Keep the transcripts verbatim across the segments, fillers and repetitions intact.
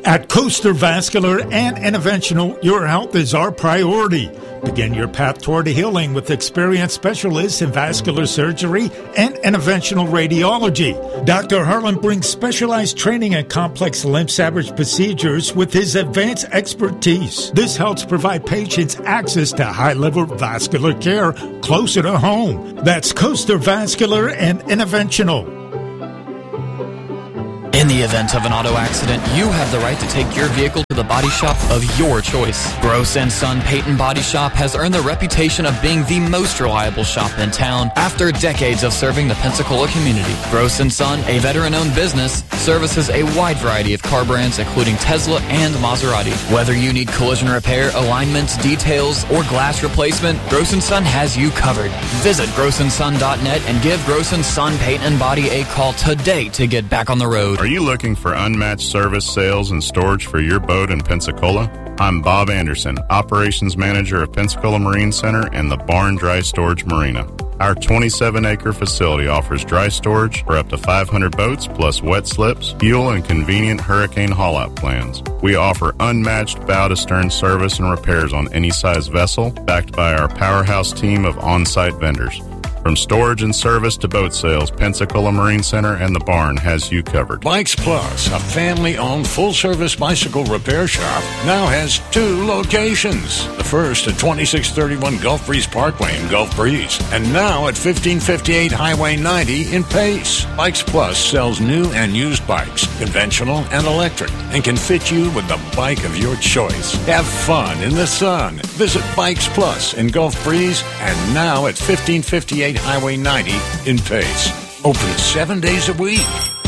At Coaster Vascular and Interventional, your health is our priority. Begin your path toward healing with experienced specialists in vascular surgery and interventional radiology. Doctor Harlan brings specialized training in complex limb salvage procedures with his advanced expertise. This helps provide patients access to high-level vascular care closer to home. That's Coaster Vascular and Interventional. In the event of an auto accident, you have the right to take your vehicle to the body shop of your choice. Gross and Son Peyton Body Shop has earned the reputation of being the most reliable shop in town after decades of serving the Pensacola community. Gross and Son, a veteran-owned business, services a wide variety of car brands including Tesla and Maserati. Whether you need collision repair, alignments, details, or glass replacement, Gross and Son has you covered. Visit gross and son dot net and give Gross and Son Peyton Body a call today to get back on the road. Are you looking for unmatched service, sales, and storage for your boat in Pensacola? I'm Bob Anderson, Operations Manager of Pensacola Marine Center and the Barn Dry Storage Marina. Our twenty-seven acre facility offers dry storage for up to five hundred boats, plus wet slips, fuel, and convenient hurricane haul-out plans. We offer unmatched bow-to-stern service and repairs on any size vessel, backed by our powerhouse team of on-site vendors. From storage and service to boat sales, Pensacola Marine Center and the Barn has you covered. Bikes Plus, a family-owned full-service bicycle repair shop, now has two locations. The first at twenty-six thirty-one Gulf Breeze Parkway in Gulf Breeze, and now at fifteen fifty-eight Highway ninety in Pace. Bikes Plus sells new and used bikes, conventional and electric, and can fit you with the bike of your choice. Have fun in the sun. Visit Bikes Plus in Gulf Breeze, and now at fifteen fifty-eight Highway ninety in Pace. Open seven days a week.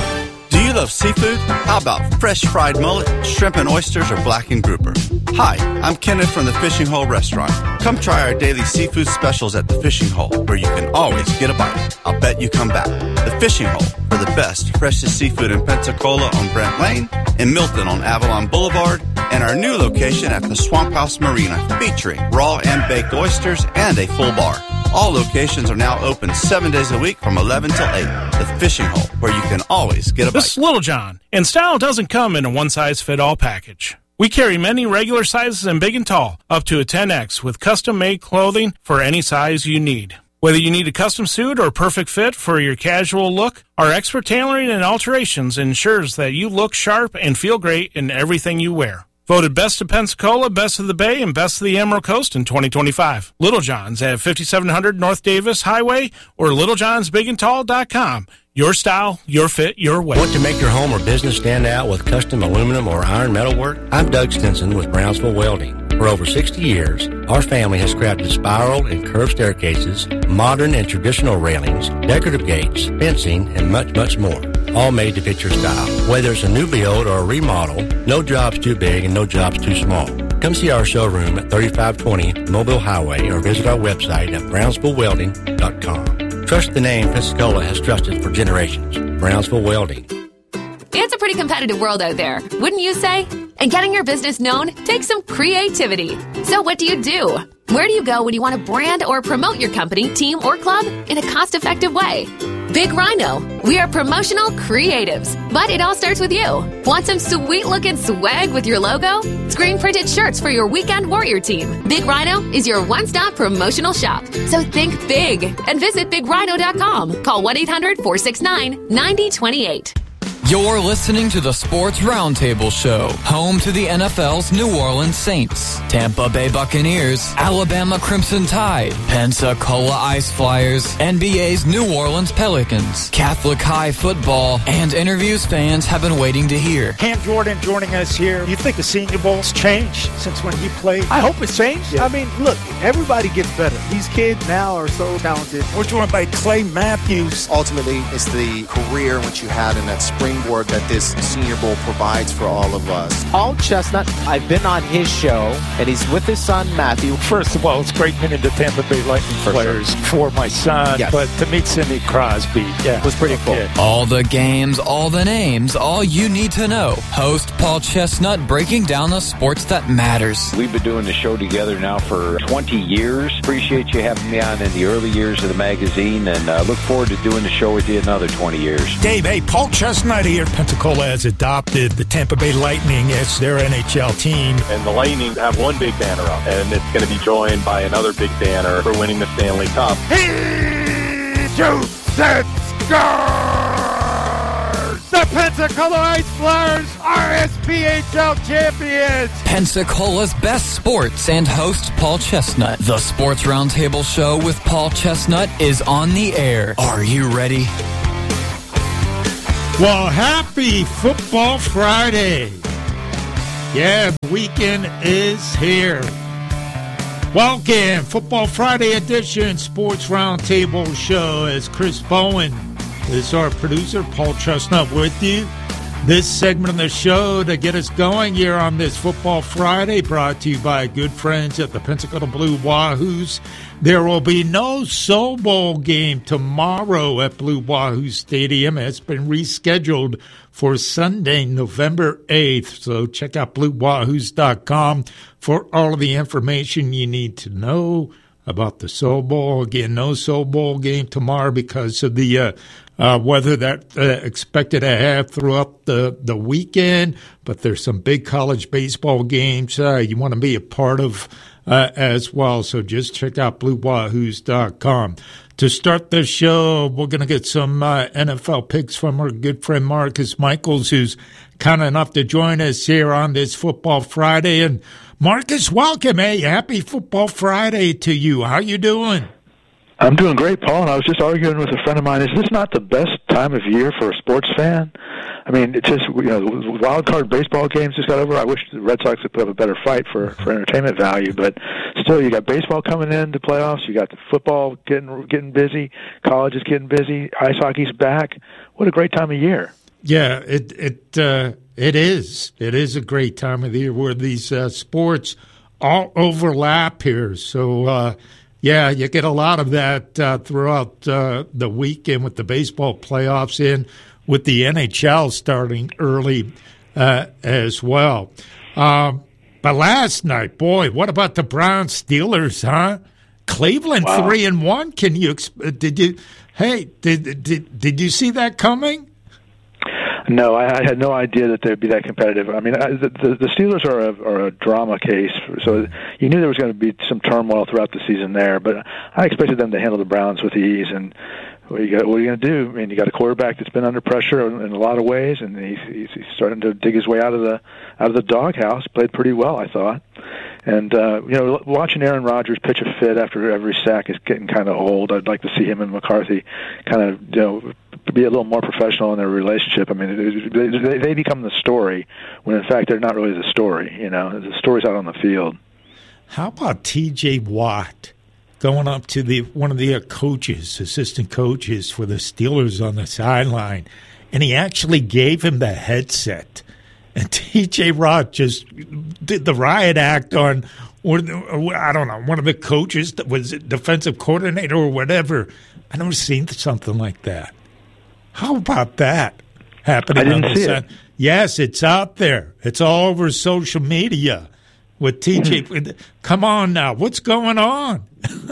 Do you love seafood? How about fresh fried mullet, shrimp and oysters, or blackened grouper? Hi, I'm Kenneth from the Fishing Hole Restaurant. Come try our daily seafood specials at the Fishing Hole, where you can always get a bite. I'll bet you come back. The Fishing Hole, for the best, freshest seafood in Pensacola on Brent Lane, in Milton on Avalon Boulevard, and our new location at the Swamp House Marina, featuring raw and baked oysters and a full bar. All locations are now open seven days a week from eleven till eight. The Fishing Hole, where you can always get a bite. This is Little John, and style doesn't come in a one-size-fit-all package. We carry many regular sizes and big and tall, up to a ten X, with custom-made clothing for any size you need. Whether you need a custom suit or perfect fit for your casual look, our expert tailoring and alterations ensures that you look sharp and feel great in everything you wear. Voted Best of Pensacola, Best of the Bay, and Best of the Emerald Coast in twenty twenty-five. Little John's at fifty-seven hundred North Davis Highway or little johns big and tall dot com. Your style, your fit, your way. Want to make your home or business stand out with custom aluminum or iron metal work? I'm Doug Stinson with Brownsville Welding. For over sixty years, our family has crafted spiral and curved staircases, modern and traditional railings, decorative gates, fencing, and much, much more. All made to fit your style. Whether it's a new build or a remodel, no job's too big and no job's too small. Come see our showroom at thirty-five twenty Mobile Highway or visit our website at brownsville welding dot com. Trust the name Pensacola has trusted for generations. Brownsville Welding. It's a pretty competitive world out there, wouldn't you say? And getting your business known takes some creativity. So what do you do? Where do you go when you want to brand or promote your company, team, or club in a cost-effective way? Big Rhino. We are promotional creatives, but it all starts with you. Want some sweet-looking swag with your logo? Screen-printed shirts for your weekend warrior team. Big Rhino is your one-stop promotional shop. So think big and visit big rhino dot com. Call one eight hundred four six nine nine zero two eight. You're listening to the Sports Roundtable Show, home to the N F L's New Orleans Saints, Tampa Bay Buccaneers, Alabama Crimson Tide, Pensacola Ice Flyers, N B A's New Orleans Pelicans, Catholic High Football, and interviews fans have been waiting to hear. Cam Jordan joining us here. You think the Senior Bowl's changed since when he played? I hope it's changed. Yeah. I mean, look, everybody gets better. These kids now are so talented. We're joined by Clay Matthews. Ultimately, it's the career which you had in that springboard that this Senior Bowl provides for all of us. Paul Chestnut, I've been on his show, and he's with his son, Matthew. First of all, it's great meeting the Tampa Bay Lightning for players sure. for my son, yes. but to meet Sidney Crosby, yeah, it was pretty cool. Yeah. All the games, all the names, all you need to know. Host Paul Chestnut breaking down the sports that matters. We've been doing the show together now for twenty years. Appreciate you having me on in the early years of the magazine, and uh, look forward to doing the show with you another twenty years. Dave, hey, Paul Chestnut of the year, Pensacola has adopted the Tampa Bay Lightning as their N H L team. And the Lightning have one big banner up, and it's going to be joined by another big banner for winning the Stanley Cup. He shoots and scores! The Pensacola Ice Flyers are S P H L champions! Pensacola's best sports and host Paul Chestnut. The Sports Roundtable Show with Paul Chestnut is on the air. Are you ready? Well, happy Football Friday. Yeah, the weekend is here. Welcome, Football Friday edition, Sports Roundtable Show. As Chris Bowen is our producer, Paul Chestnut with you. This segment of the show to get us going here on this Football Friday, brought to you by good friends at the Pensacola Blue Wahoos. There will be no Soul Bowl game tomorrow at Blue Wahoo Stadium. It's been rescheduled for Sunday, November eighth. So check out blue wahoos dot com for all of the information you need to know about the Soul Bowl. Again, no Soul Bowl game tomorrow because of the uh, uh, weather that uh, expected to have throughout the, the weekend. But there's some big college baseball games uh, you want to be a part of uh, as well. So just check out blue wahoos dot com. To start the show, we're going to get some uh, N F L picks from our good friend Marcus Michaels, who's kind enough to join us here on this Football Friday. And Marcus, welcome. Hey, happy Football Friday to you. How you doing? I'm doing great, Paul, and I was just arguing with a friend of mine. Is this not the best time of year for a sports fan? I mean, it's just, you know, wild card baseball games just got over. I wish the Red Sox would put up a better fight for, for entertainment value, but still, you got baseball coming into playoffs. You got the football getting getting busy. College is getting busy. Ice hockey's back. What a great time of year. Yeah, it it uh, it is. It is a great time of the year where these uh, sports all overlap here. So, uh, yeah, you get a lot of that uh, throughout uh, the weekend with the baseball playoffs in, with the N H L starting early uh, as well. Um, but last night, boy, what about the Browns Steelers, huh? Cleveland wow. three and one. Can you did you? Hey, did did did you see that coming? No, I, I had no idea that they'd be that competitive. I mean, I, the, the, the Steelers are a, are a drama case, so you knew there was going to be some turmoil throughout the season there. But I expected them to handle the Browns with ease. And what are you, what are you going to do? I mean, you got a quarterback that's been under pressure in, in a lot of ways, and he's, he's, he's starting to dig his way out of the out of the doghouse. Played pretty well, I thought. And, uh, you know, watching Aaron Rodgers pitch a fit after every sack is getting kind of old. I'd like to see him and McCarthy kind of, you know, be a little more professional in their relationship. I mean, they, they become the story when, in fact, they're not really the story. You know, the story's out on the field. How about T J Watt going up to the one of the coaches, assistant coaches for the Steelers on the sideline, and he actually gave him the headset? And T J Watt just did the riot act on, or I don't know, one of the coaches that was defensive coordinator or whatever. I never seen something like that. How about that happening? I didn't on see the it. Yes, it's out there. It's all over social media with T J. Come on now, what's going on?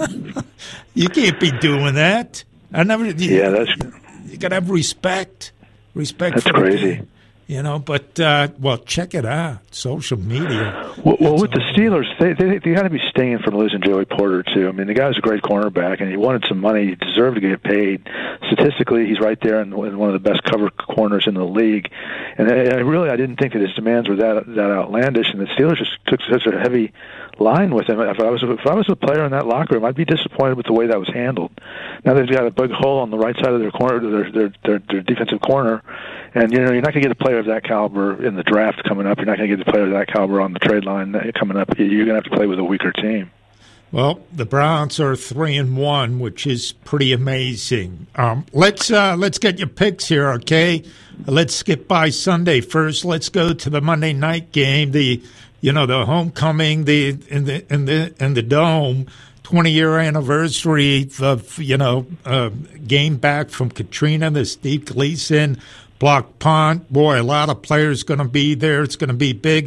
You can't be doing that. I never. You, yeah, that's. You got to have respect. Respect. That's for crazy. The, You know, but, uh, well, check it out. Social media. Well, well with the Steelers, they they, they got to be stinging from losing Joey Porter, too. I mean, the guy's a great cornerback, and he wanted some money. He deserved to get paid. Statistically, he's right there in one of the best cover corners in the league. And I, I really, I didn't think that his demands were that that outlandish, and the Steelers just took such a heavy line with him. If I was if I was a player in that locker room, I'd be disappointed with the way that was handled. Now they've got a big hole on the right side of their corner, their their their, their defensive corner. And, you know, you're not going to get a player of that caliber in the draft coming up. You're not going to get a player of that caliber on the trade line coming up. You're going to have to play with a weaker team. Well, the Browns are three and one, which is pretty amazing. Um, let's uh, let's get your picks here, okay? Let's skip by Sunday first. Let's go to the Monday night game. The you know the homecoming, the in the in the in the dome. twenty-year anniversary of, you know, uh, game back from Katrina, the Steve Gleason block punt. Boy, a lot of players going to be there. It's going to be big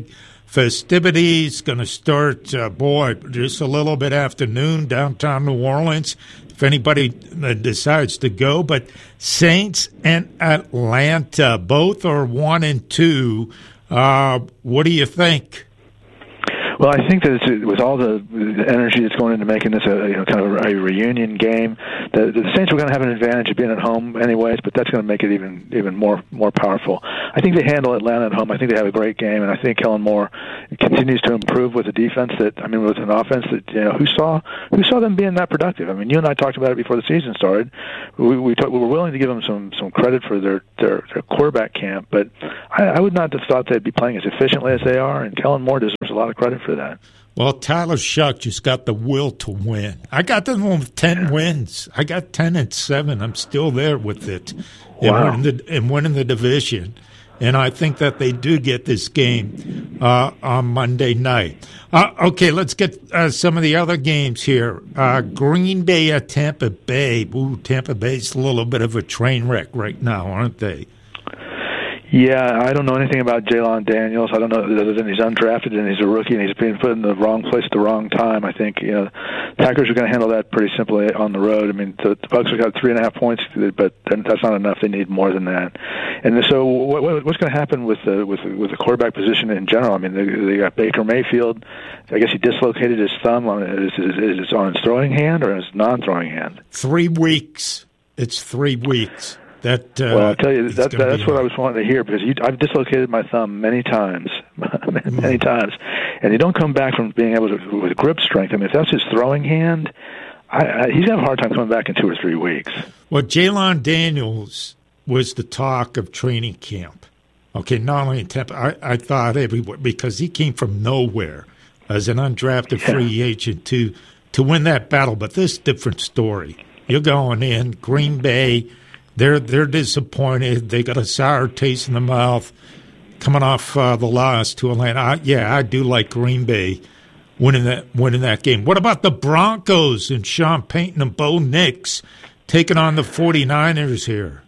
festivities going to start, uh, boy, just a little bit after noon downtown New Orleans, if anybody uh, decides to go. But Saints and Atlanta, both are one and two. Uh, what do you think? Well, I think that it's, with all the energy that's going into making this a you know, kind of a reunion game, the, the Saints were going to have an advantage of being at home anyways, but that's going to make it even even more more powerful. I think they handle Atlanta at home. I think they have a great game, and I think Kellen Moore continues to improve with a defense that I mean, with an offense that you know who saw who saw them being that productive. I mean, you and I talked about it before the season started. We we, talk, we were willing to give them some some credit for their their, their quarterback camp, but I, I would not have thought they'd be playing as efficiently as they are, and Kellen Moore deserves a lot of credit for that. Well, Tyler Shuck just got the will to win. I got them with ten wins. I got ten and seven. I'm still there with it. Wow. And winning the, and winning the division. And I think that they do get this game uh, on Monday night. Uh, okay, let's get uh, some of the other games here. Uh, Green Bay at Tampa Bay. Ooh, Tampa Bay's a little bit of a train wreck right now, aren't they? Yeah, I don't know anything about Jalon Daniels. I don't know other than he's undrafted and he's a rookie and he's being put in the wrong place at the wrong time. I think you know Packers are going to handle that pretty simply on the road. I mean, the, the Bucs have got three and a half points, but that's not enough. They need more than that. And so, what, what's going to happen with the with with the quarterback position in general? I mean, they, they got Baker Mayfield. I guess he dislocated his thumb on is is on his throwing hand or his non-throwing hand. Three weeks. It's three weeks. That, uh, well, I'll tell you, that, that's what I was wanting to hear because you, I've dislocated my thumb many times, many mm. times, and you don't come back from being able to, with grip strength. I mean, if that's his throwing hand, I, I, he's going to have a hard time coming back in two or three weeks. Well, Jalon Daniels was the talk of training camp. Okay, not only in Tampa, I, I thought everywhere because he came from nowhere as an undrafted yeah. free agent to, to win that battle. But this is a different story. You're going in, Green Bay. They're they're disappointed. They got a sour taste in the mouth coming off uh, the loss to Atlanta. I, yeah, I do like Green Bay winning that winning that game. What about the Broncos and Sean Payton and Bo Nix taking on the 49ers here?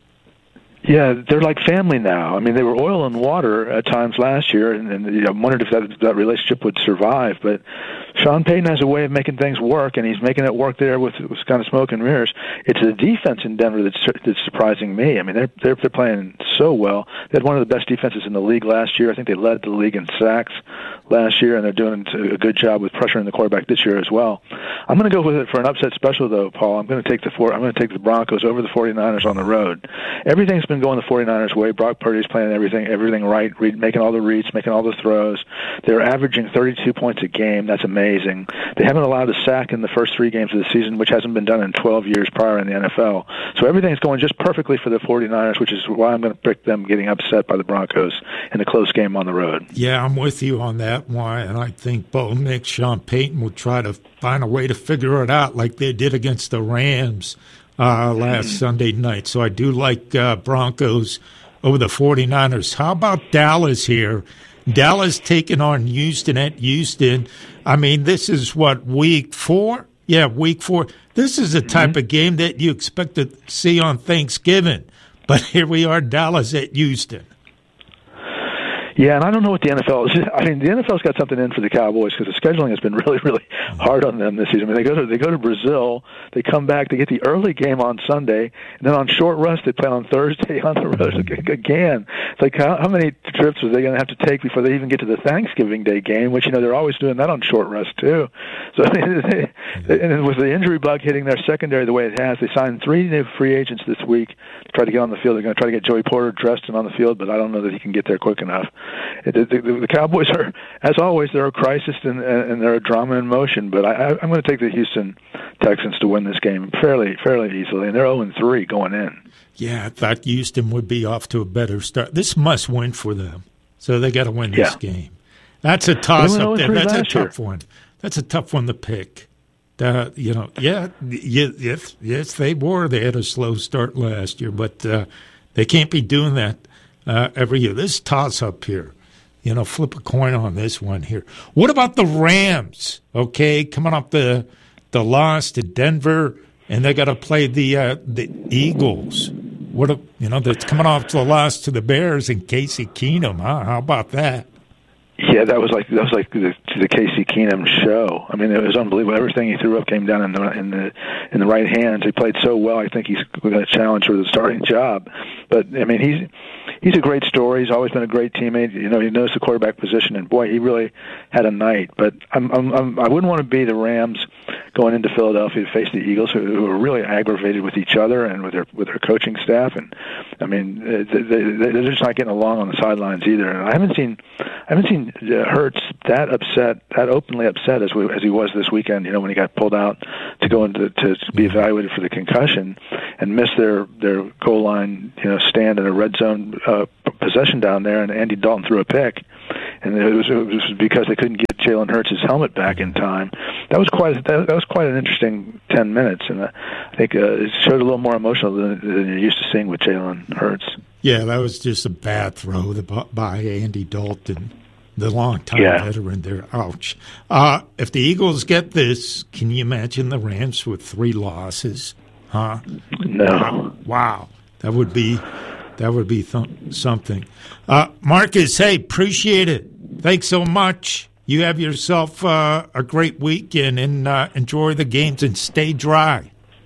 Yeah, they're like family now. I mean, they were oil and water at times last year, and, and you know, wondered if that that relationship would survive. But Sean Payton has a way of making things work, and he's making it work there with, with kind of smoke and mirrors. It's the defense in Denver that's, that's surprising me. I mean, they're, they're they're playing so well. They had one of the best defenses in the league last year. I think they led the league in sacks last year, and they're doing a good job with pressuring the quarterback this year as well. I'm going to go with it for an upset special, though, Paul. I'm going to take the four. I'm going to take the Broncos over the 49ers on the road. Everything's been going the 49ers' way. Brock Purdy's playing everything everything right, read, making all the reads, making all the throws. They're averaging thirty-two points a game. That's amazing. They haven't allowed a sack in the first three games of the season, which hasn't been done in twelve years prior in the N F L. So everything's going just perfectly for the 49ers, which is why I'm going to pick them getting upset by the Broncos in a close game on the road. Yeah, I'm with you on that one, and I think Bo Nix, Sean Payton will try to find a way to figure it out like they did against the Rams uh, last mm-hmm. Sunday night. So I do like uh, Broncos over the 49ers. How about Dallas here? Dallas taking on Houston at Houston. I mean, this is what, week four? Yeah, week four. This is the type mm-hmm. of game that you expect to see on Thanksgiving. But here we are, Dallas at Houston. Yeah, and I don't know what the N F L is. I mean, the N F L's got something in for the Cowboys because the scheduling has been really, really hard on them this season. I mean, they go to they go to Brazil, they come back, they get the early game on Sunday, and then on short rest they play on Thursday on the road again. It's like how, how many trips are they going to have to take before they even get to the Thanksgiving Day game? Which you know they're always doing that on short rest too. So, and with the injury bug hitting their secondary the way it has, they signed three new free agents this week to try to get on the field. They're going to try to get Joey Porter dressed and on the field, but I don't know that he can get there quick enough. The, the, the Cowboys are, as always, they're a crisis and, and they're a drama in motion. But I, I'm going to take the Houston Texans to win this game fairly, fairly easily, and they're oh and three going in. Yeah, I thought Houston would be off to a better start. This must win for them, so they got to win this yeah. game. That's a toss-up there. That's a tough year. one. That's a tough one to pick. Uh, you know, yeah, yes, yes, they were. They had a slow start last year, but uh, they can't be doing that uh, every year. This toss-up here. You know, flip a coin on this one here. What about the Rams? Okay, coming up the the loss to Denver, and they got to play the uh, the Eagles. What a, you know, that's coming off the loss to the Bears and Casey Keenum. Huh? How about that? Yeah, that was like that was like the, the Casey Keenum show. I mean, it was unbelievable. Everything he threw up came down in the in the in the right hands. He played so well. I think he's going to challenge for the starting job. But I mean, he's he's a great story. He's always been a great teammate. You know, he knows the quarterback position, and boy, he really had a night. But I'm, I'm, I'm I wouldn't want to be the Rams going into Philadelphia to face the Eagles, who, who are really aggravated with each other and with their with their coaching staff. And I mean, they, they, they're just not getting along on the sidelines either. And I haven't seen I haven't seen Hurts that upset, that openly upset as we, as he was this weekend. You know, when he got pulled out to go into to be evaluated for the concussion and missed their their goal line, you know, stand in a red zone uh, possession down there, and Andy Dalton threw a pick, and it was, it was because they couldn't get Jalen Hurts' helmet back in time. That was quite that, that was quite an interesting ten minutes, and uh, I think uh, it showed a little more emotional than, than you're used to seeing with Jalen Hurts. Yeah, that was just a bad throw by Andy Dalton, the long-time yeah. veteran there. Ouch. Uh, if the Eagles get this, can you imagine the Rams with three losses? Huh? No. Wow. wow. That would be that would be th- something. Uh, Marcus, hey, appreciate it. Thanks so much. You have yourself uh, a great weekend, and uh, enjoy the games and stay dry.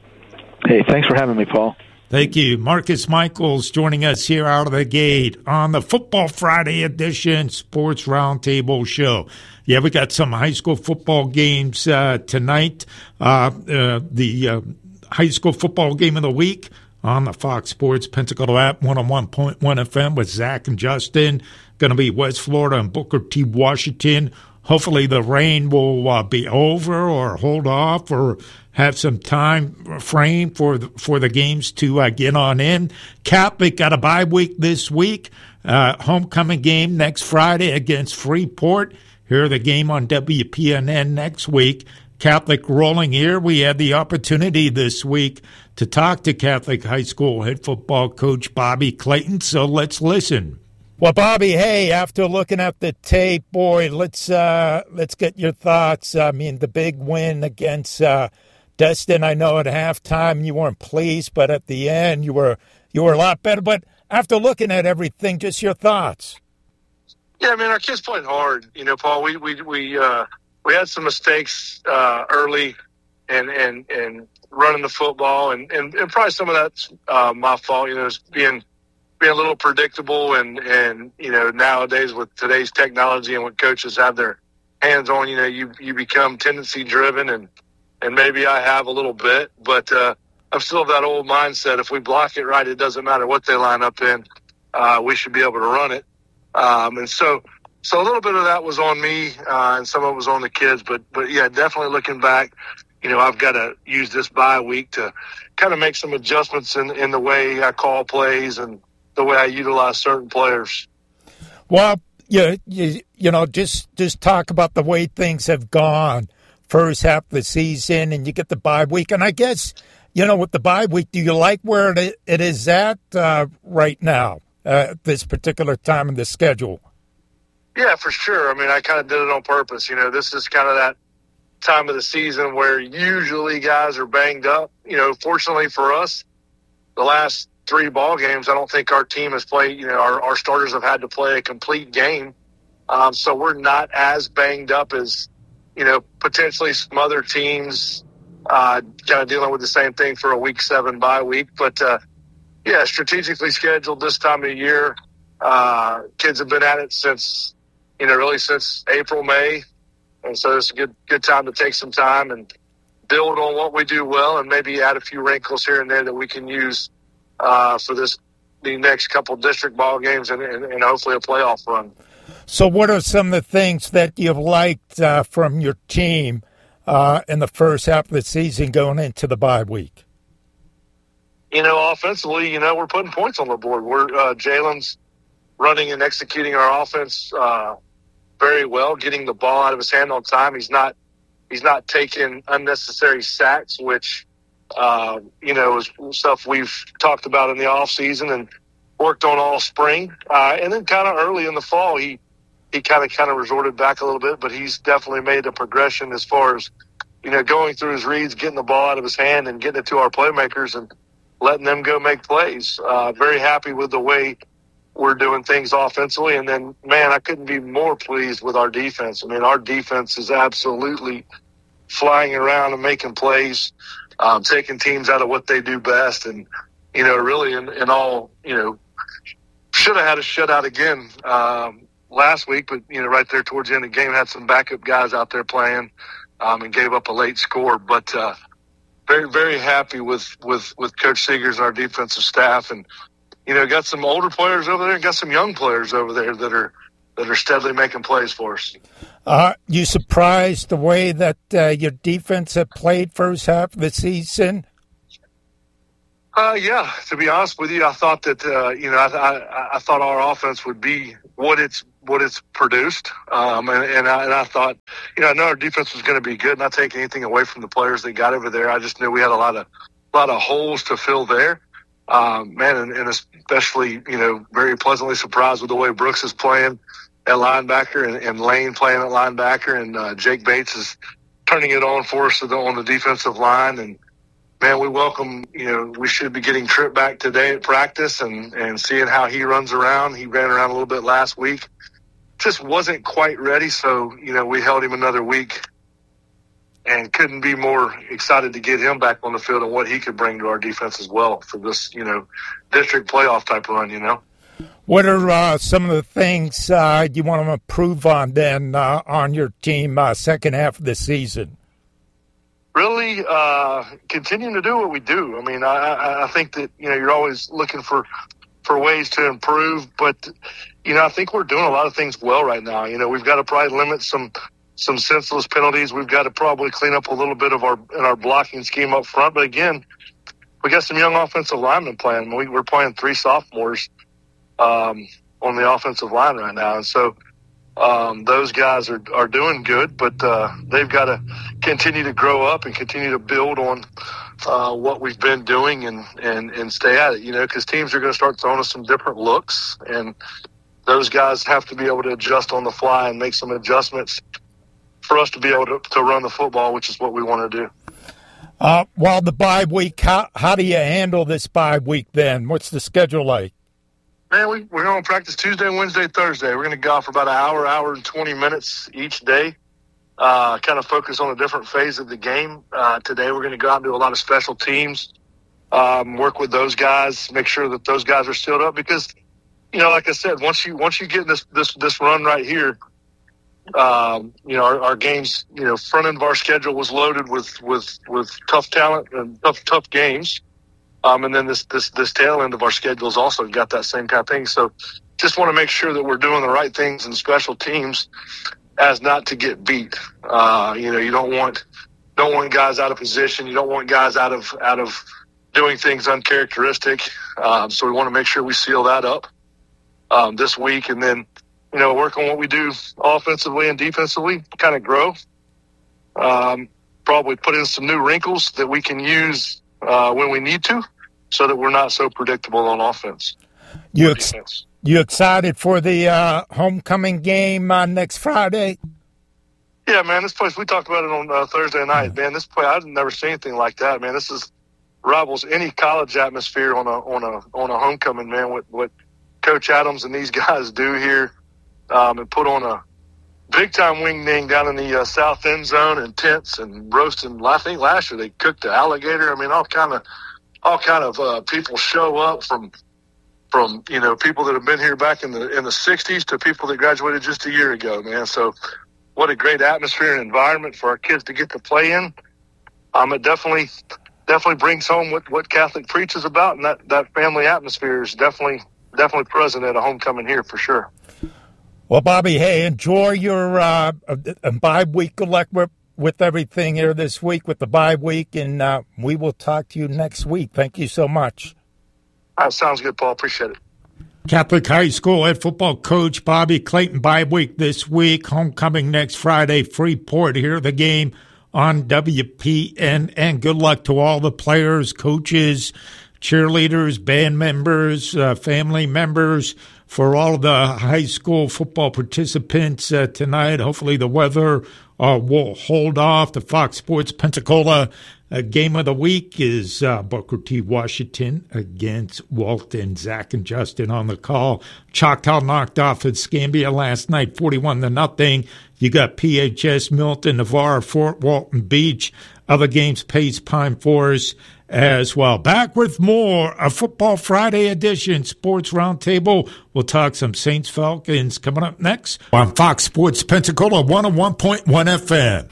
Hey, thanks for having me, Paul. Thank you. Marcus Michaels joining us here out of the gate on the Football Friday edition Sports Roundtable show. Yeah, we got some high school football games uh, tonight. Uh, uh, the uh, high school football game of the week on the Fox Sports Pensacola app, one oh one point one F M with Zach and Justin. Going to be West Florida and Booker T. Washington. Hopefully the rain will uh, be over or hold off or have some time frame for the, for the games to uh, get on in. Catholic got a bye week this week. Uh, homecoming game next Friday against Freeport. Here the game on W P N N next week. Catholic rolling here. We had the opportunity this week to talk to Catholic High School head football coach Bobby Clayton, so let's listen. Well, Bobby, hey, after looking at the tape, boy, let's uh, let's get your thoughts. I mean, the big win against uh, Destin. I know at halftime you weren't pleased, but at the end you were you were a lot better. But after looking at everything, just your thoughts. Yeah, I mean, our kids played hard. You know, Paul, we we we uh, we had some mistakes uh, early, and and and running the football, and, and, and probably some of that's uh, my fault. You know, it's being being a little predictable, and, and you know, nowadays with today's technology and what coaches have their hands on, you know, you you become tendency driven, and and maybe I have a little bit, but uh, I'm still of that old mindset. If we block it right, it doesn't matter what they line up in. Uh, we should be able to run it. Um, and so, so a little bit of that was on me, uh, and some of it was on the kids. But, but yeah, definitely looking back, you know, I've got to use this bye week to kind of make some adjustments in, in the way I call plays and the way I utilize certain players. Well, you, you, you know, just, just talk about the way things have gone first half of the season, and you get the bye week. And I guess, you know, with the bye week, do you like where it, it is at uh, right now, uh, at this particular time in the schedule? Yeah, for sure. I mean, I kind of did it on purpose. You know, this is kind of that time of the season where usually guys are banged up. You know, fortunately for us, the last three ball games, I don't think our team has played, you know, our, our starters have had to play a complete game. Um, so we're not as banged up as, you know, potentially some other teams uh, kind of dealing with the same thing for a week seven bye week. But, uh, yeah, strategically scheduled this time of year. Uh, kids have been at it since, you know, really since April, May. And so it's a good good time to take some time and build on what we do well and maybe add a few wrinkles here and there that we can use uh, for this the next couple district ball games and, and, and hopefully a playoff run. So what are some of the things that you've liked uh, from your team uh, in the first half of the season going into the bye week? You know, offensively, you know, we're putting points on the board. We're uh, Jalen's running and executing our offense uh, very well, getting the ball out of his hand on time. He's not he's not taking unnecessary sacks, which, uh, you know, is stuff we've talked about in the off season and worked on all spring. Uh, and then kind of early in the fall, he he kind of kind of resorted back a little bit, but he's definitely made a progression as far as, you know, going through his reads, getting the ball out of his hand and getting it to our playmakers and letting them go make plays. Uh, very happy with the way we're doing things offensively. And then, man, I couldn't be more pleased with our defense. I mean, our defense is absolutely flying around and making plays, um, taking teams out of what they do best. And, you know, really in, in all, you know, should have had a shutout again um, last week, but, you know, right there towards the end of the game, had some backup guys out there playing um, and gave up a late score. But uh, very, very happy with, with, with Coach Seegers and our defensive staff. And, you know, got some older players over there and got some young players over there that are that are steadily making plays for us. Uh, you surprised the way that uh, your defense had played first half of the season? Uh, yeah, to be honest with you, I thought that uh, you know I, I, I thought our offense would be what it's what it's produced, um, and and I, and I thought you know I know our defense was going to be good. Not taking anything away from the players they got over there. I just knew we had a lot of a lot of holes to fill there. Um, man, and, and especially, you know, very pleasantly surprised with the way Brooks is playing at linebacker and, and Lane playing at linebacker, and uh, Jake Bates is turning it on for us on the defensive line. And, man, we welcome, you know, we should be getting Tripp back today at practice and, and seeing how he runs around. He ran around a little bit last week. Just wasn't quite ready, so, you know, we held him another week. And couldn't be more excited to get him back on the field and what he could bring to our defense as well for this, you know, district playoff type of run, you know. What are uh, some of the things uh, you want to improve on then uh, on your team uh, second half of the season? Really uh, continuing to do what we do. I mean, I, I, I think that, you know, you're always looking for, for ways to improve. But, you know, I think we're doing a lot of things well right now. You know, we've got to probably limit some – some senseless penalties. We've got to probably clean up a little bit of our in our blocking scheme up front. But again, we got some young offensive linemen playing. We, we're playing three sophomores um, on the offensive line right now, and so um, those guys are are doing good. But uh, they've got to continue to grow up and continue to build on uh, what we've been doing and and and stay at it. You know, because teams are going to start throwing us some different looks, and those guys have to be able to adjust on the fly and make some adjustments for us to be able to, to run the football, which is what we want to do. Uh, while the bye week, how, how do you handle this bye week then? What's the schedule like? Man, we, we're going to practice Tuesday, Wednesday, Thursday. We're going to go for about an hour, hour and twenty minutes each day, uh, kind of focus on a different phase of the game. Uh, today we're going to go out and do a lot of special teams, um, work with those guys, make sure that those guys are sealed up because, you know, like I said, once you once you get this this, this run right here, Um, you know, our, our games, you know, front end of our schedule was loaded with, with, with tough talent and tough, tough games. Um, and then this, this, this tail end of our schedule has also got that same kind of thing. So just want to make sure that we're doing the right things in special teams as not to get beat. Uh, you know, you don't want, don't want guys out of position. You don't want guys out of, out of doing things uncharacteristic. Um, so we want to make sure we seal that up, um, this week. And then, you know, work on what we do offensively and defensively, kind of grow. Um, probably put in some new wrinkles that we can use uh, when we need to so that we're not so predictable on offense. You ex- you excited for the uh, homecoming game uh, next Friday? Yeah, man, this place, we talked about it on uh, Thursday night, man. This place, I've never seen anything like that, man. This is rivals any college atmosphere on a on a on a homecoming, man. What what Coach Adams and these guys do here. Um, and put on a big-time wing ding down in the uh, south end zone and tents and roasting. I think last year they cooked the alligator. I mean, all kind of all kind of uh, people show up from from you know people that have been here back in the in the sixties to people that graduated just a year ago, man. So what a great atmosphere and environment for our kids to get to play in. Um, it definitely definitely brings home what, what Catholic preaches about, and that, that family atmosphere is definitely definitely present at a homecoming here for sure. Well, Bobby, hey, enjoy your uh, bye week. Good luck with, with everything here this week with the bye week, and uh, we will talk to you next week. Thank you so much. That sounds good, Paul. Appreciate it. Catholic High School head football coach Bobby Clayton, bye week this week, homecoming next Friday, Freeport. Here the game on W P N N. Good luck to all the players, coaches, cheerleaders, band members, uh, family members, for all of the high school football participants uh, tonight. Hopefully the weather uh, will hold off. The Fox Sports Pensacola Uh, game of the week is uh, Booker T. Washington against Walton. Zach and Justin on the call. Choctaw knocked off at Scambia last night, forty-one to nothing. You got P H S, Milton, Navarre, Fort Walton Beach. Other games, Pace, Pine Forest as well. Back with more, a Football Friday edition, Sports Roundtable. We'll talk some Saints Falcons coming up next on Fox Sports Pensacola, one oh one point one F M.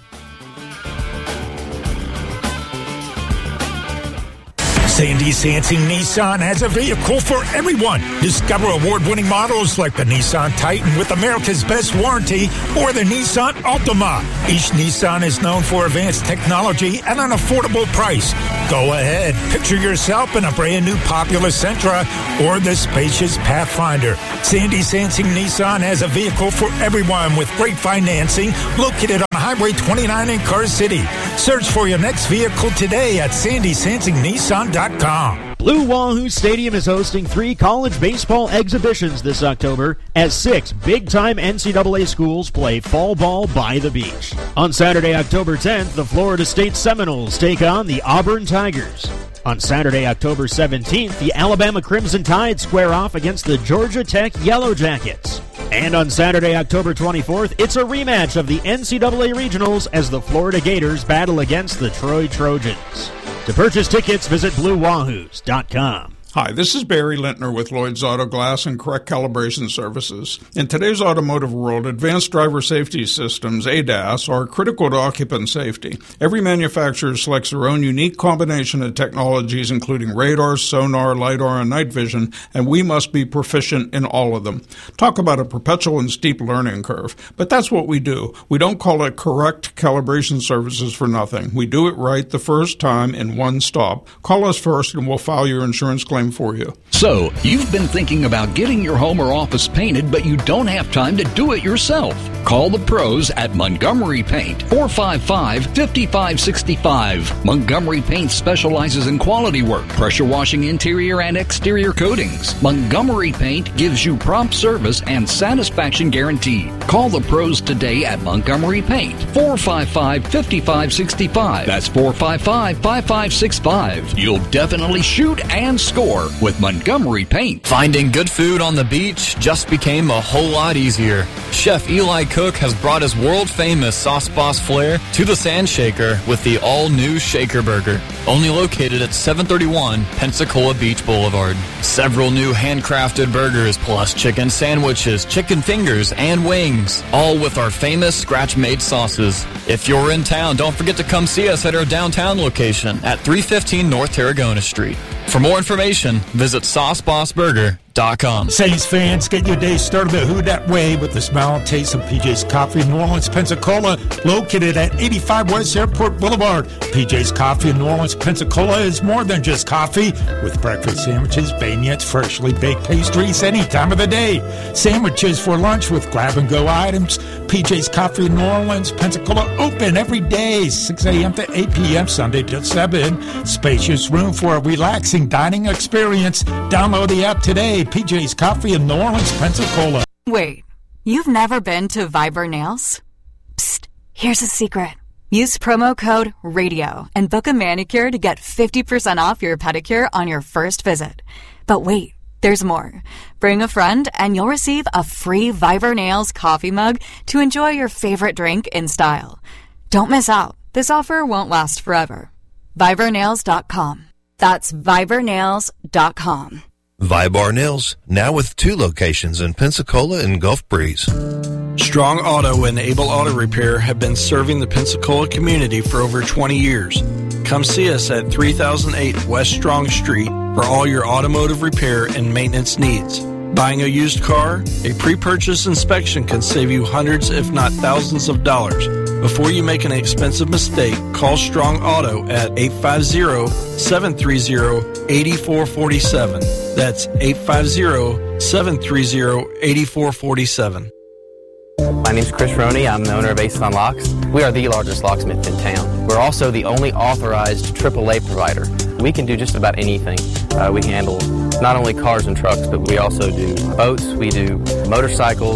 Sandy Sansing Nissan has a vehicle for everyone. Discover award-winning models like the Nissan Titan with America's best warranty or the Nissan Altima. Each Nissan is known for advanced technology at an affordable price. Go ahead, picture yourself in a brand-new popular Sentra or the spacious Pathfinder. Sandy Sansing Nissan has a vehicle for everyone with great financing located on Highway twenty-nine in Car City. Search for your next vehicle today at sandy sansing nissan dot com. Blue Wahoo Stadium is hosting three college baseball exhibitions this October as six big-time N C double A schools play fall ball by the beach. On Saturday, October tenth, the Florida State Seminoles take on the Auburn Tigers. On Saturday, October seventeenth, the Alabama Crimson Tide square off against the Georgia Tech Yellow Jackets. And on Saturday, October twenty-fourth, it's a rematch of the N C double A Regionals as the Florida Gators battle against the Troy Trojans. To purchase tickets, visit blue wahoos dot com. Hi, this is Barry Lintner with Lloyd's Auto Glass and Correct Calibration Services. In today's automotive world, advanced driver safety systems, A D A S, are critical to occupant safety. Every manufacturer selects their own unique combination of technologies, including radar, sonar, LiDAR, and night vision, and we must be proficient in all of them. Talk about a perpetual and steep learning curve. But that's what we do. We don't call it Correct Calibration Services for nothing. We do it right the first time in one stop. Call us first and we'll file your insurance claim for you. So, you've been thinking about getting your home or office painted, but you don't have time to do it yourself. Call the pros at Montgomery Paint, four five five, five five six five. Montgomery Paint specializes in quality work, pressure washing interior and exterior coatings. Montgomery Paint gives you prompt service and satisfaction guarantee. Call the pros today at Montgomery Paint, four five five, five five six five. That's four five five, five five six five. You'll definitely shoot and score with Montgomery Paint. Finding good food on the beach just became a whole lot easier. Chef Eli Cook has brought his world-famous Sauce Boss flair to the Sand Shaker with the all-new Shaker Burger, only located at seven thirty-one Pensacola Beach Boulevard. Several new handcrafted burgers plus chicken sandwiches, chicken fingers, and wings, all with our famous scratch-made sauces. If you're in town, don't forget to come see us at our downtown location at three fifteen North Tarragona Street. For more information, visit sauce boss burger dot com. Saints fans, get your day started the Who Dat way with the smell and taste of P J's Coffee in New Orleans, Pensacola, located at eighty-five West Airport Boulevard. P J's Coffee in New Orleans, Pensacola is more than just coffee, with breakfast sandwiches, beignets, freshly baked pastries any time of the day. Sandwiches for lunch with grab-and-go items. P J's Coffee in New Orleans, Pensacola, open every day, six a.m. to eight p.m., Sunday to seven. Spacious room for a relaxing dining experience. Download the app today. P J's Coffee in New Orleans, Pensacola. Wait, you've never been to Viber Nails? Psst, here's a secret. Use promo code RADIO and book a manicure to get fifty percent off your pedicure on your first visit. But wait, there's more. Bring a friend and you'll receive a free Viber Nails coffee mug to enjoy your favorite drink in style. Don't miss out. This offer won't last forever. Viber Nails dot com. That's Viber Nails dot com. Vibar Nails, now with two locations in Pensacola and Gulf Breeze. Strong Auto and Able Auto Repair have been serving the Pensacola community for over twenty years. Come see us at three thousand eight West Strong Street for all your automotive repair and maintenance needs. Buying a used car? A pre-purchase inspection can save you hundreds if not thousands of dollars. Before you make an expensive mistake, call Strong Auto at eight five zero, seven three zero, eight four four seven. That's eight five zero, seven three zero, eight four four seven. My name's Chris Roney. I'm the owner of Ace on Locks. We are the largest locksmith in town. We're also the only authorized triple A provider. We can do just about anything. Uh, we handle not only cars and trucks, but we also do boats, we do motorcycles,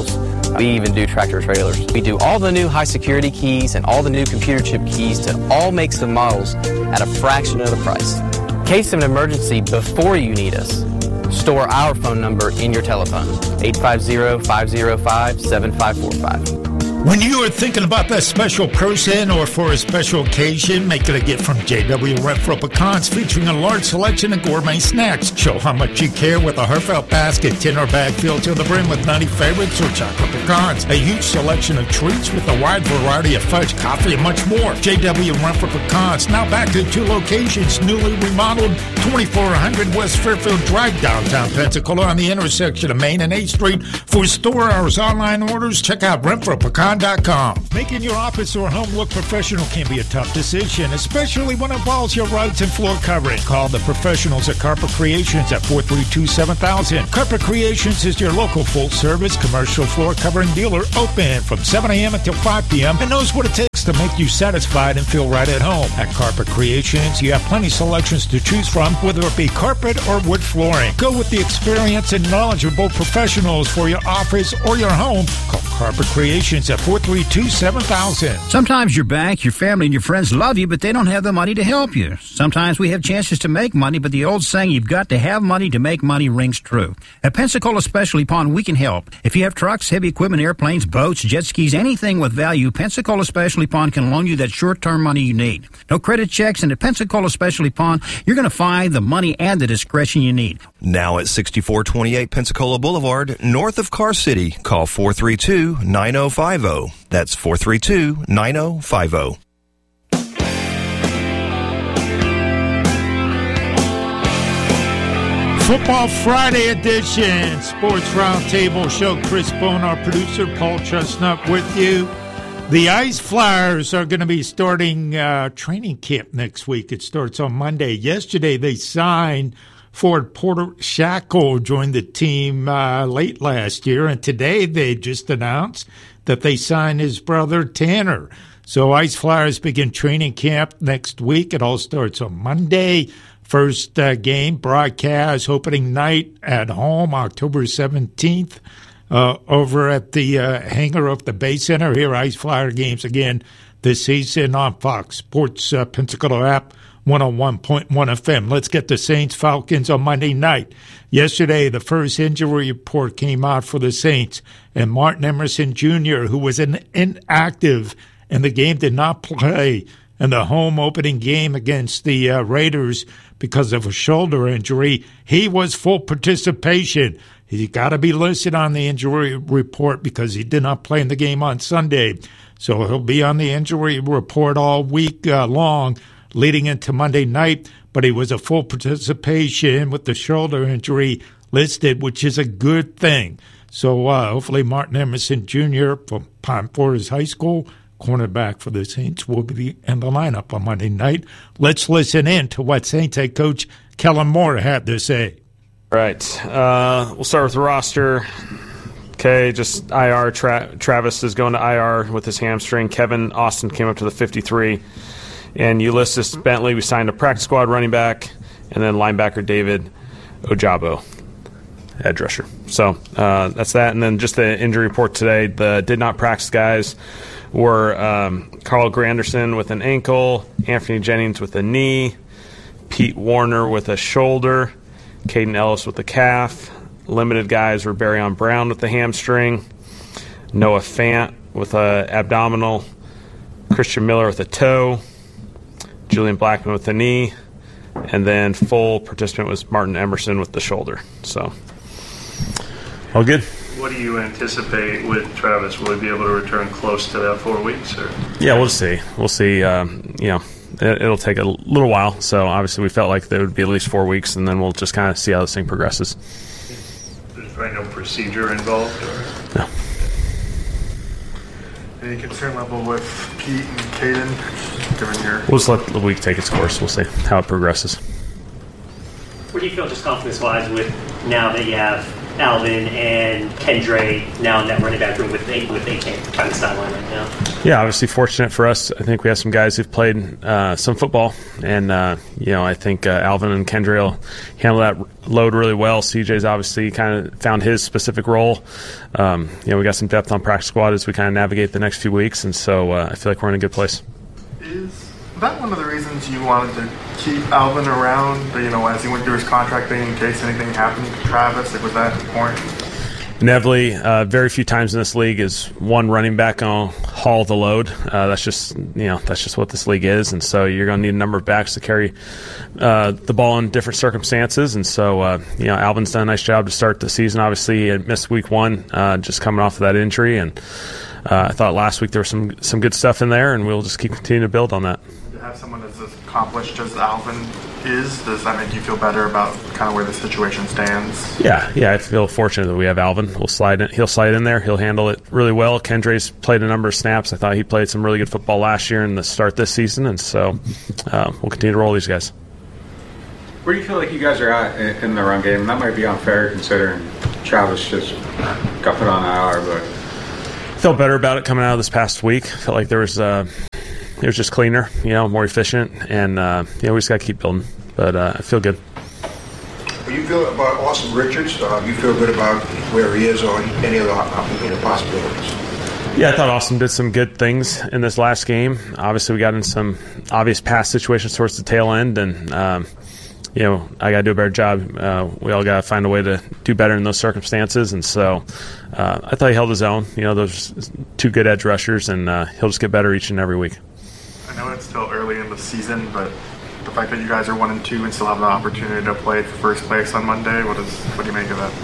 We even do tractor trailers. We do all the new high security keys and all the new computer chip keys to all makes and models at a fraction of the price. In case of an emergency before you need us, store our phone number in your telephone, eight five zero, five zero five, seven five four five. When you are thinking about that special person or for a special occasion, make it a gift from J W Renfro Pecans, featuring a large selection of gourmet snacks. Show how much you care with a heartfelt basket, tin or bag filled to the brim with nutty favorites or chocolate pecans. A huge selection of treats with a wide variety of fudge, coffee, and much more. J W Renfro Pecans, now back to two locations, newly remodeled, twenty-four hundred West Fairfield Drive, downtown Pensacola, on the intersection of Main and eighth Street. For store hours, online orders, check out renfro pecan dot com. Making your office or home look professional can be a tough decision, especially when it involves your rugs and floor covering. Call the professionals at Carpet Creations at four three two, seven thousand. Carpet Creations is your local full-service commercial floor covering dealer, open from seven a.m. until five p.m. and knows what it takes to make you satisfied and feel right at home. At Carpet Creations, you have plenty of selections to choose from, whether it be carpet or wood flooring. Go with the experience and knowledgeable professionals for your office or your home. Call Carpet Creations at four three two, seven thousand. Sometimes your bank, your family, and your friends love you, but they don't have the money to help you. Sometimes we have chances to make money, but the old saying, you've got to have money to make money, rings true. At Pensacola Specialty Pond, we can help. If you have trucks, heavy equipment, airplanes, boats, jet skis, anything with value, Pensacola Specialty Pond can loan you that short-term money you need. No credit checks, and at Pensacola Specialty Pond, you're going to find the money and the discretion you need. Now at sixty-four twenty-eight Pensacola Boulevard, north of Car City. Call four three two, nine oh five oh. That's four three two, nine oh five oh. Football Friday edition, Sports Roundtable Show. Chris Bone, our producer, Paul Chestnut with you. The Ice Flyers are going to be starting uh, training camp next week. It starts on Monday. Yesterday they signed Ford Porter Shackle, joined the team uh, late last year, and today they just announced that they signed his brother Tanner. So Ice Flyers begin training camp next week. It all starts on Monday. First uh, game broadcast opening night at home, October seventeenth, uh, over at the uh, hangar of the Bay Center. Here, Ice Flyer games again this season on Fox Sports uh, Pensacola app, one oh one point one F M. Let's get the Saints Falcons on Monday night. Yesterday, the first injury report came out for the Saints, and Martin Emerson Junior, who was an inactive in the game, did not play in the home opening game against the uh, Raiders because of a shoulder injury. He was full participation. He got to be listed on the injury report because he did not play in the game on Sunday. So he'll be on the injury report all week uh, long leading into Monday night, but he was a full participation with the shoulder injury listed, which is a good thing. So uh, hopefully Martin Emerson Junior from Pine Forest High School, cornerback for the Saints, will be in the lineup on Monday night. Let's listen in to what Saints head coach Kellen Moore had to say. All right. Uh, we'll start with the roster. Okay, just I R. Tra- Travis is going to I R with his hamstring. Kevin Austin came up to the fifty-three. And Ulysses Bentley, we signed a practice squad running back. And then linebacker David Ojabo, edge rusher. So uh, that's that. And then just the injury report today, the did not practice guys were um, Carl Granderson with an ankle, Anthony Jennings with a knee, Pete Warner with a shoulder, Caden Ellis with a calf. Limited guys were Barryon Brown with the hamstring, Noah Fant with a abdominal, Christian Miller with a toe, Julian Blackman with the knee, and then full participant was Martin Emerson with the shoulder. So, all good. What do you anticipate with Travis? Will he be able to return close to that four weeks? Or? Yeah, we'll see. We'll see. Um, you know, it, it'll take a little while. So obviously, we felt like there would be at least four weeks, and then we'll just kind of see how this thing progresses. There's probably no procedure involved, or no. Any concern level with Pete and Caden, given your? We'll just let the week take its course. We'll see how it progresses. Where do you feel just confidence-wise with now that you have Alvin and Kendre now in that running back room with eight with eight kind of sideline right now? Yeah, obviously fortunate for us. I think we have some guys who've played uh, some football, and uh, you know I think uh, Alvin and Kendre will handle that load really well. C J's obviously kind of found his specific role. Um, you know we got some depth on practice squad as we kind of navigate the next few weeks, and so uh, I feel like we're in a good place. Is that one of the reasons you wanted to keep Alvin around, you know, as he went through his contract thing in case anything happened to Travis? Like, was that important? Inevitably, uh, very few times in this league is one running back going to haul the load. Uh, that's just you know that's just what this league is, and so you're going to need a number of backs to carry uh, the ball in different circumstances. And so uh, you know Alvin's done a nice job to start the season. Obviously, he had missed week one, uh, just coming off of that injury, and uh, I thought last week there was some some good stuff in there, and we'll just keep continuing to build on that. To have someone as accomplished as Alvin is, does that make you feel better about kind of where the situation stands? Yeah, yeah, I feel fortunate that we have Alvin. We'll slide in, he'll slide in there. He'll handle it really well. Kendre's played a number of snaps. I thought he played some really good football last year and the start this season, and so uh, we'll continue to roll these guys. Where do you feel like you guys are at in the run game? That might be unfair considering Travis just got put on I R, but I felt better about it coming out of this past week. I felt like there was uh, it was just cleaner, you know, more efficient, and uh, you know we just got to keep building. But uh, I feel good. What do you feel about Austin Richards? Uh, you feel good about where he is or any other uh, you know, possibilities? Yeah, I thought Austin did some good things in this last game. Obviously, we got in some obvious pass situations towards the tail end, and um, you know I got to do a better job. Uh, we all got to find a way to do better in those circumstances, and so uh, I thought he held his own. You know, those two good edge rushers, and uh, he'll just get better each and every week. I know it's still early in the season, but the fact that you guys are one and two and still have the opportunity to play for first place on Monday, what is what do you make of that?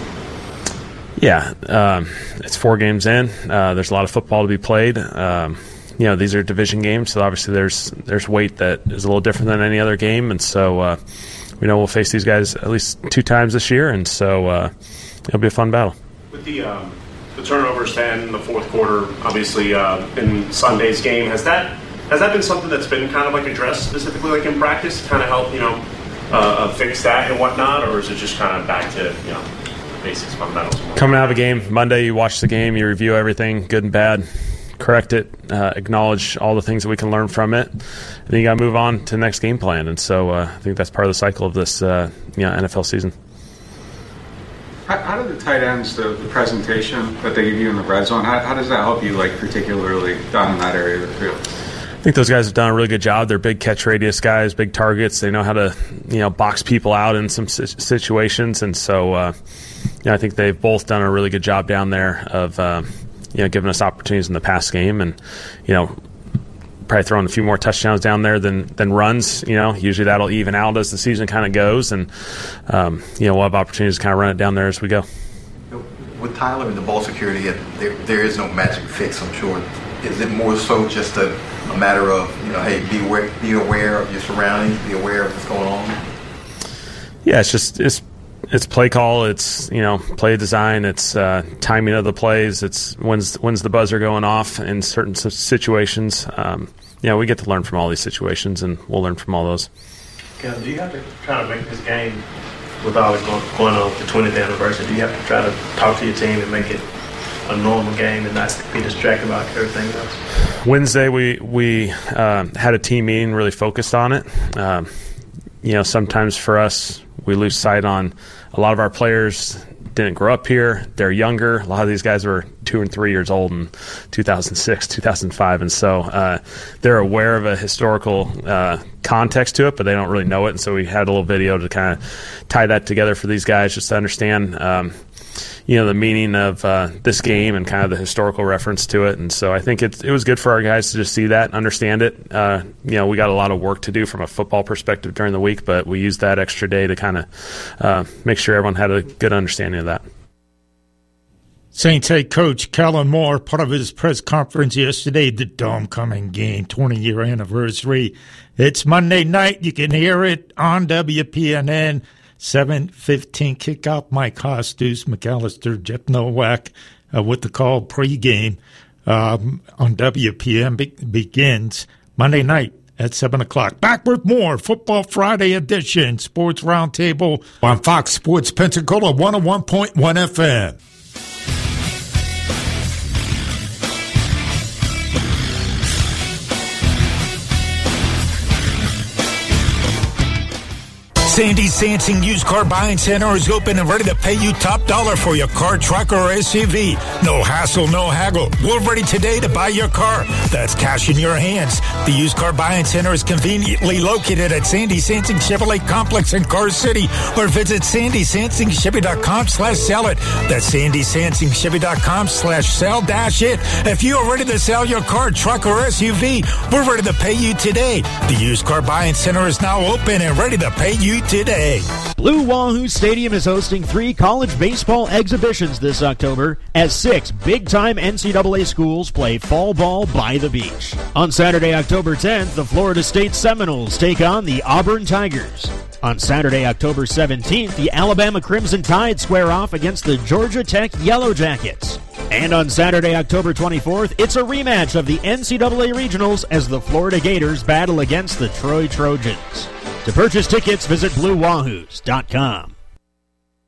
Yeah, um, it's four games in. Uh, there's a lot of football to be played. Um, you know, these are division games, so obviously there's there's weight that is a little different than any other game, and so uh, we know we'll face these guys at least two times this year, and so uh, it'll be a fun battle. With the um, the turnovers then in the fourth quarter, obviously uh, in Sunday's game, has that Has that been something that's been kind of like addressed specifically like in practice to kind of help, you know, uh, fix that and whatnot, or is it just kind of back to, you know, basics, fundamentals? Coming out of a game, Monday you watch the game, you review everything, good and bad, correct it, uh, acknowledge all the things that we can learn from it, and then you got to move on to the next game plan. And so uh, I think that's part of the cycle of this uh, you know, N F L season. How, how do the tight ends, the, the presentation that they give you in the red zone, how, how does that help you, like, particularly down in that area of the field? I think those guys have done a really good job. They're big catch radius guys, big targets. They know how to, you know, box people out in some situations, and so, uh, you know, I think they've both done a really good job down there of, uh, you know, giving us opportunities in the pass game, and, you know, probably throwing a few more touchdowns down there than than runs. You know, usually that'll even out as the season kind of goes, and um, you know, we'll have opportunities to kind of run it down there as we go. With Tyler and the ball security, there there is no magic fix, I'm sure. Is it more so just a, a matter of, you know, hey, be aware, be aware of your surroundings, be aware of what's going on? Yeah, it's just it's it's play call, it's, you know, play design, it's uh, timing of the plays, it's when's when's the buzzer going off in certain situations. Um, you know, we get to learn from all these situations, and we'll learn from all those. Kevin, do you have to try to make this game, with all that's going on the twentieth anniversary, do you have to try to talk to your team and make it a normal game and not be distracted by everything else? Wednesday we we uh, had a team meeting, really focused on it. Um, you know, sometimes for us we lose sight on a lot of our players didn't grow up here. They're younger. A lot of these guys were two and three years old in two thousand six, two thousand five, and so uh, they're aware of a historical uh, context to it, but they don't really know it. And so we had a little video to kind of tie that together for these guys, just to understand um, you know, the meaning of uh, this game and kind of the historical reference to it. And so I think it, it was good for our guys to just see that, understand it. Uh, you know, we got a lot of work to do from a football perspective during the week, but we used that extra day to kind of uh, make sure everyone had a good understanding of that. Saints head coach Kellen Moore, part of his press conference yesterday, the Homecoming game, twenty-year anniversary. It's Monday night. You can hear it on W P N N. seven fifteen kickoff. Mike Hostus, McAllister, Jeff Nowak uh, with the call pregame um, on W P N be- begins Monday night at seven o'clock. Back with more Football Friday edition, Sports Roundtable on Fox Sports Pensacola one oh one point one F M. Sandy Sansing Used Car Buying Center is open and ready to pay you top dollar for your car, truck, or S U V. No hassle, no haggle. We're ready today to buy your car. That's cash in your hands. The Used Car Buying Center is conveniently located at Sandy Sansing Chevrolet Complex in Car City, or visit sandy sansing chevy dot com slash sell it. That's sandy sansing chevy dot com slash sell dash it. If you are ready to sell your car, truck, or S U V, we're ready to pay you today. The Used Car Buying Center is now open and ready to pay you today. Blue Wahoo Stadium is hosting three college baseball exhibitions this October as six big-time N C double A schools play fall ball by the beach. On Saturday, October tenth, the Florida State Seminoles take on the Auburn Tigers. On Saturday, October seventeenth, the Alabama Crimson Tide square off against the Georgia Tech Yellow Jackets. And on Saturday, October twenty-fourth, it's a rematch of the N C double A Regionals as the Florida Gators battle against the Troy Trojans. To purchase tickets, visit blue wahoos dot com.